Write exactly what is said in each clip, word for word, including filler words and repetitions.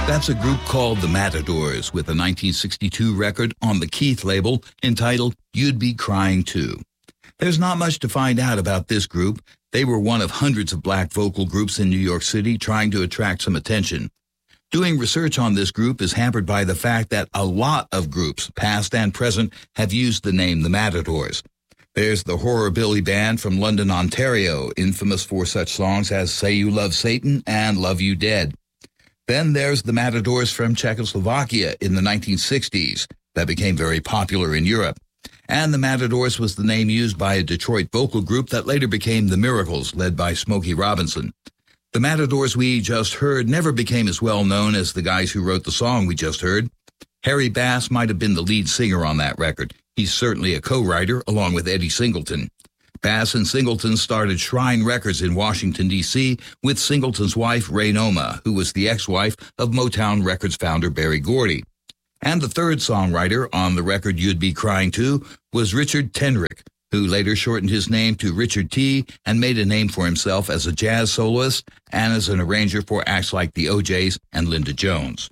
That's a group called the Matadors with a nineteen sixty-two record on the Keith label entitled You'd Be Crying Too. There's not much to find out about this group. They were one of hundreds of black vocal groups in New York City trying to attract some attention. Doing research on this group is hampered by the fact that a lot of groups, past and present, have used the name the Matadors. There's the Horrorbilly Band from London, Ontario, infamous for such songs as Say You Love Satan and Love You Dead. Then there's the Matadors from Czechoslovakia in the nineteen sixties that became very popular in Europe. And the Matadors was the name used by a Detroit vocal group that later became the Miracles, led by Smokey Robinson. The Matadors we just heard never became as well known as the guys who wrote the song we just heard. Harry Bass might have been the lead singer on that record. He's certainly a co-writer, along with Eddie Singleton. Bass and Singleton started Shrine Records in Washington, D C with Singleton's wife, Ray Noma, who was the ex-wife of Motown Records founder Berry Gordy. And the third songwriter on the record You'd Be Crying Too was Richard Tenrick, who later shortened his name to Richard T. and made a name for himself as a jazz soloist and as an arranger for acts like the O Js and Linda Jones.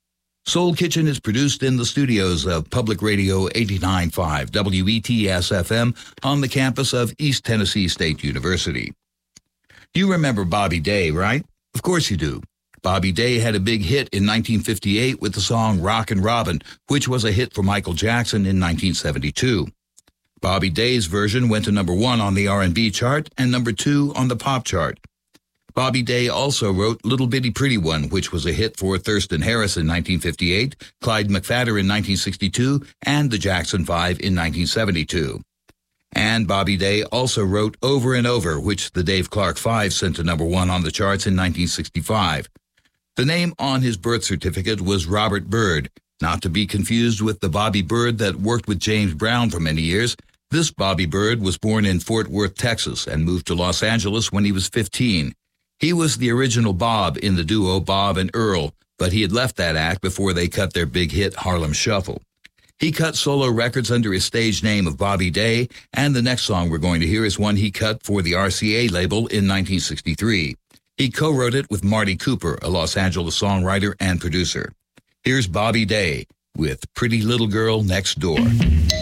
Soul Kitchen is produced in the studios of Public Radio eighty-nine point five W E T S F M on the campus of East Tennessee State University. You remember Bobby Day, right? Of course you do. Bobby Day had a big hit in nineteen fifty-eight with the song Rockin' Robin, which was a hit for Michael Jackson in nineteen seventy-two. Bobby Day's version went to number one on the R and B chart and number two on the pop chart. Bobby Day also wrote Little Bitty Pretty One, which was a hit for Thurston Harris in nineteen fifty-eight, Clyde McPhatter in nineteen sixty-two, and the Jackson Five in nineteen seventy-two. And Bobby Day also wrote Over and Over, which the Dave Clark Five sent to number one on the charts in nineteen sixty-five. The name on his birth certificate was Robert Byrd, not to be confused with the Bobby Byrd that worked with James Brown for many years. This Bobby Byrd was born in Fort Worth, Texas, and moved to Los Angeles when he was fifteen. He was the original Bob in the duo Bob and Earl, but he had left that act before they cut their big hit Harlem Shuffle. He cut solo records under his stage name of Bobby Day, and the next song we're going to hear is one he cut for the R C A label in nineteen sixty-three. He co-wrote it with Marty Cooper, a Los Angeles songwriter and producer. Here's Bobby Day with Pretty Little Girl Next Door.